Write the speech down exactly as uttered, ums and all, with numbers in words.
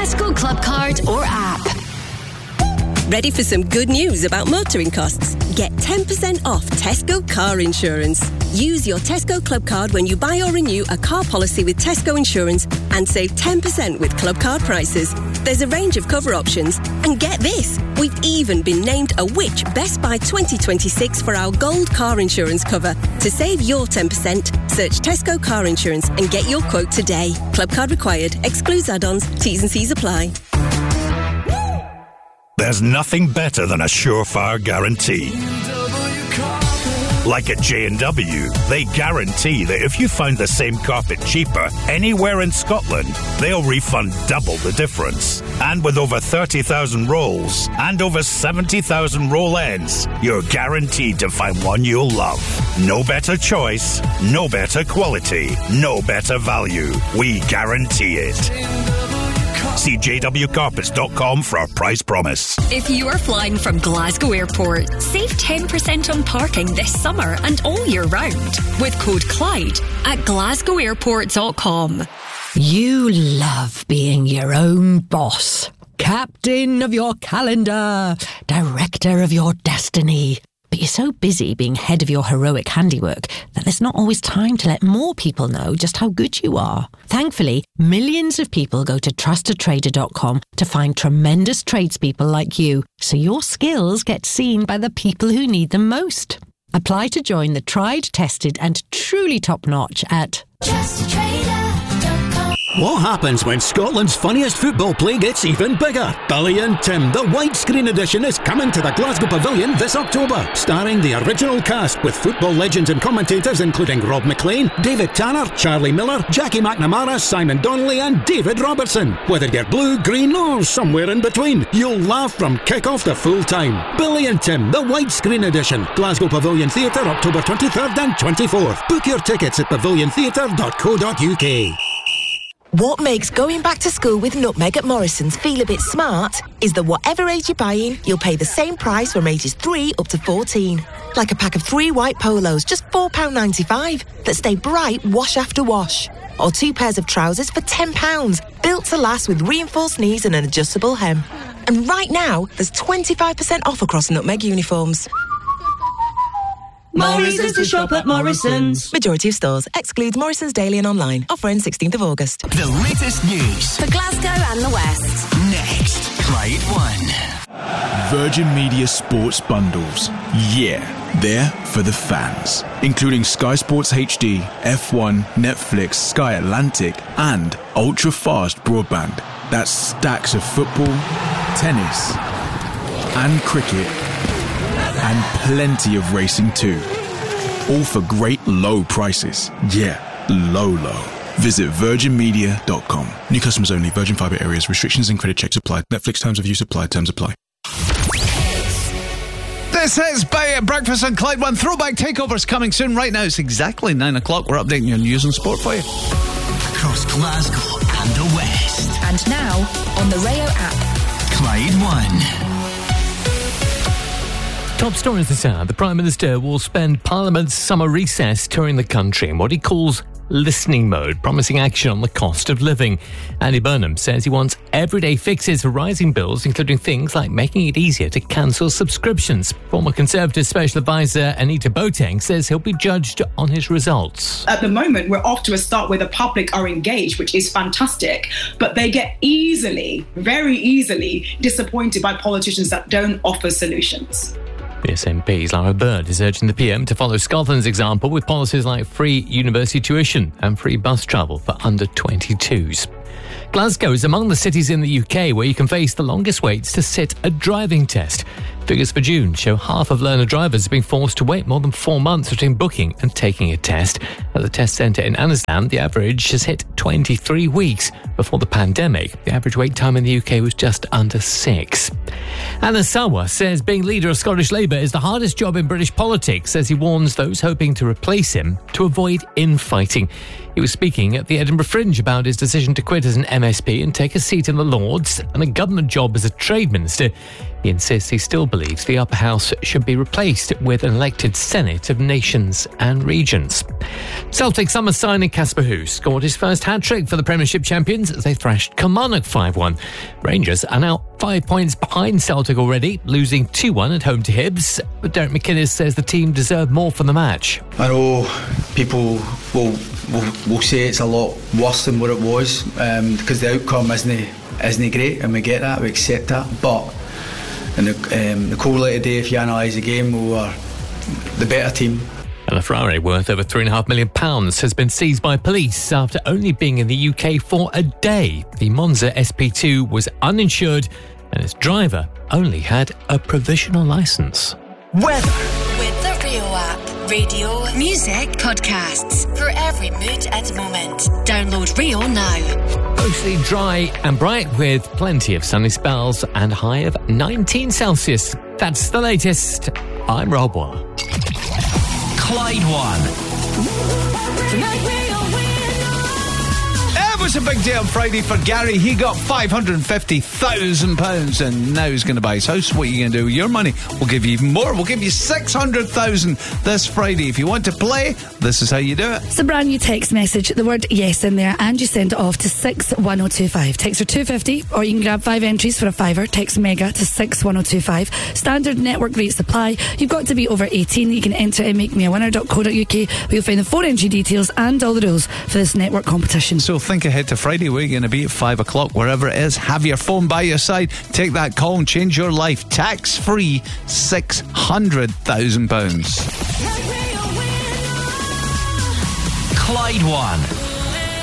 Tesco Club Card or app. Ready for some good news about motoring costs? Get ten percent off Tesco car insurance. Use your Tesco Club Card when you buy or renew a car policy with Tesco Insurance and save ten percent with Club Card prices. There's a range of cover options. And get this, we've even been named a Which Best Buy twenty twenty-six for our gold car insurance cover. To save your ten percent, search Tesco Car Insurance and get your quote today. Club Card required. Excludes add-ons. T's and C's apply. There's nothing better than a surefire guarantee. Like at J and W, they guarantee that if you find the same carpet cheaper anywhere in Scotland, they'll refund double the difference. And with over thirty thousand rolls and over seventy thousand roll ends, you're guaranteed to find one you'll love. No better choice, no better quality, no better value. We guarantee it. See j w carpets dot com for our price promise. If you are flying from Glasgow Airport, save ten percent on parking this summer and all year round with code Clyde at glasgow airport dot com. You love being your own boss. Captain of your calendar. Director of your destiny. But you're so busy being head of your heroic handiwork that there's not always time to let more people know just how good you are. Thankfully, millions of people go to trusted trader dot com to find tremendous tradespeople like you, so your skills get seen by the people who need them most. Apply to join the tried, tested and truly top-notch at trusted trader dot com. What happens when Scotland's funniest football play gets even bigger? Billy and Tim, the widescreen edition, is coming to the Glasgow Pavilion this October, starring the original cast with football legends and commentators including Rob McLean, David Tanner, Charlie Miller, Jackie McNamara, Simon Donnelly and David Robertson. Whether you're blue, green or somewhere in between, you'll laugh from kick-off to full-time. Billy and Tim, the widescreen edition, Glasgow Pavilion Theatre, October twenty-third and twenty-fourth. Book your tickets at pavilion theatre dot co dot u k. What makes going back to school with Nutmeg at Morrison's feel a bit smart is that whatever age you're buying, you'll pay the same price from ages three up to fourteen. Like a pack of three white polos, just four pounds ninety-five, that stay bright wash after wash. Or two pairs of trousers for ten pounds, built to last with reinforced knees and an adjustable hem. And right now, there's twenty-five percent off across Nutmeg uniforms. Morrison's to shop at Morrison's. Majority of stores. Excludes Morrison's Daily and online. Offer ends sixteenth of August. The latest news for Glasgow and the West. Next, Clyde One. Virgin Media Sports Bundles. Yeah, they're for the fans. Including Sky Sports H D, F one, Netflix, Sky Atlantic, and ultra-fast broadband. That's stacks of football, tennis, and cricket. And plenty of racing too. All for great low prices. Yeah, low, low. Visit virgin media dot com. New customers only. Virgin Fibre areas. Restrictions and credit checks apply. Netflix terms of use apply. Terms apply. This is Bay Breakfast on Clyde One. Throwback Takeovers coming soon. Right now it's exactly nine o'clock. We're updating your news and sport for you. Across Glasgow and the West. And now on the Rayo app. Clyde One. Top stories this hour. The Prime Minister will spend Parliament's summer recess touring the country in what he calls listening mode, promising action on the cost of living. Andy Burnham says he wants everyday fixes for rising bills, including things like making it easier to cancel subscriptions. Former Conservative Special Advisor Anita Boateng says he'll be judged on his results. At the moment, we're off to a start where the public are engaged, which is fantastic, but they get easily, very easily disappointed by politicians that don't offer solutions. The S N P's Lara Bird is urging the P M to follow Scotland's example with policies like free university tuition and free bus travel for under twenty-twos. Glasgow is among the cities in the U K where you can face the longest waits to sit a driving test. Figures for June show half of learner drivers are being forced to wait more than four months between booking and taking a test. At the test centre in Annisdan, the average has hit twenty-three weeks. Before the pandemic, the average wait time in the U K was just under six. Anas Sarwar says being leader of Scottish Labour is the hardest job in British politics, as he warns those hoping to replace him to avoid infighting. He was speaking at the Edinburgh Fringe about his decision to quit as an M S P and take a seat in the Lords and a government job as a trade minister. He insists he still believes the upper house should be replaced with an elected Senate of nations and regions. Celtic summer signing Casper Hough scored his first hat-trick for the Premiership champions as they thrashed Kilmarnock five one. Rangers are now five points behind Celtic already, losing two one at home to Hibs. But Derek McInnes says the team deserved more from the match. I know people will will, will say it's a lot worse than what it was um, because the outcome isn't isn't great, and we get that, we accept that. But in the, um, the cold light of day, if you analyse the game, we were the better team. And a Ferrari worth over three and a half million pounds has been seized by police after only being in the U K for a day. The Monza S P two was uninsured and its driver only had a provisional licence. Weather with the Rio app. Radio, music, podcasts for every mood and moment. Download Rio now. Mostly dry and bright with plenty of sunny spells and a high of nineteen Celsius. That's the latest. I'm Rob Waugh. Clyde One. It was a big day on Friday for Gary. He got five hundred fifty thousand pounds and now he's going to buy his house. What are you going to do with your money? We'll give you even more. We'll give you six hundred thousand this Friday. If you want to play, this is how you do it. It's a brand new text message, the word yes in there, and you send it off to six one oh two five. Text for two fifty, or you can grab five entries for a fiver. Text MEGA to six one oh two five. Standard network rates apply. You've got to be over eighteen. You can enter at make me a winner dot co dot uk, where you'll find the four entry details and all the rules for this network competition. So think ahead to Friday. Where you're going to be at five o'clock, wherever it is. Have your phone by your side. Take that call and change your life. Tax free, six hundred thousand pounds. Clyde One.